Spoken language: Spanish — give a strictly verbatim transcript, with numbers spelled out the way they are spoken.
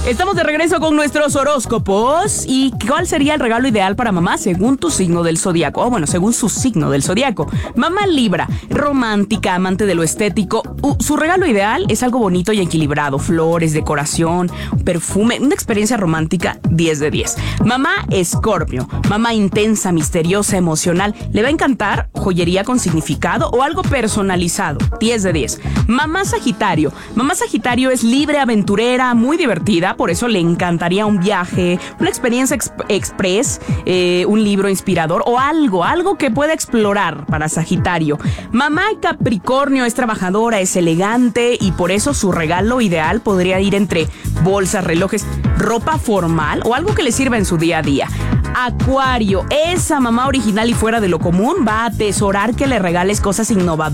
Estamos de regreso con nuestros horóscopos. ¿Y cuál sería el regalo ideal para mamá según tu signo del zodiaco? O bueno, según su signo del zodiaco. Mamá Libra, romántica, amante de lo estético. Uh, su regalo ideal es algo bonito y equilibrado. Flores, decoración, perfume, una experiencia romántica diez de diez. Mamá Escorpio, mamá intensa, misteriosa, emocional. Le va a encantar joyería con significado o algo personalizado. diez de diez. Mamá Sagitario. Mamá Sagitario es libre, aventurera, muy divertida. Por eso le encantaría un viaje, una experiencia ex- express, eh, un libro inspirador o algo, algo que pueda explorar para Sagitario. Mamá Capricornio es trabajadora, es elegante y por eso su regalo ideal podría ir entre bolsas, relojes, ropa formal o algo que le sirva en su día a día. Acuario, esa mamá original y fuera de lo común va a atesorar que le regales cosas innovadoras